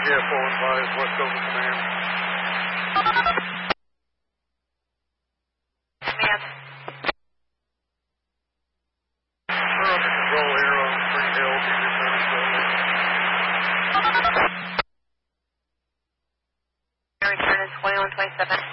Yeah, 415, West Coast Command. Command. We're under control here on Spring Hill. Be returning shortly. Return is 2127.